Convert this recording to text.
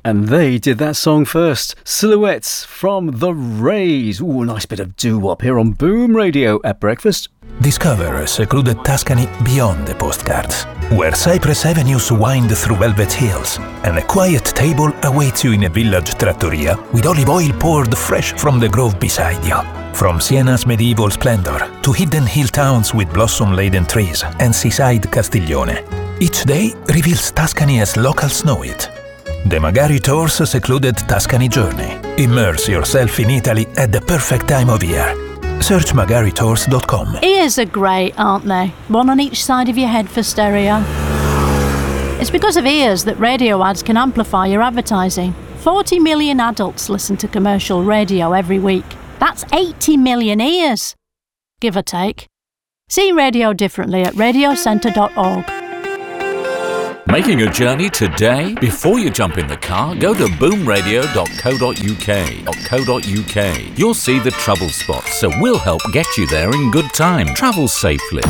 And they did that song first, Silhouettes from The Rays. Ooh, a nice bit of doo-wop here on Boom Radio at breakfast. Discover a secluded Tuscany beyond the postcards, where Cypress avenues wind through velvet hills, and a quiet table awaits you in a village trattoria with olive oil poured fresh from the grove beside you. From Siena's medieval splendor to hidden hill towns with blossom-laden trees and seaside Castiglione, each day reveals Tuscany as locals know it. The Magari Tours secluded Tuscany journey. Immerse yourself in Italy at the perfect time of year. Search magaritours.com. Ears are great, aren't they? One on each side of your head for stereo. It's because of ears that radio ads can amplify your advertising. 40 million adults listen to commercial radio every week. That's 80 million ears, give or take. See radio differently at radiocentre.org. Making a journey today? Before you jump in the car, go to boomradio.co.uk. You'll see the trouble spots, so we'll help get you there in good time. Travel safely.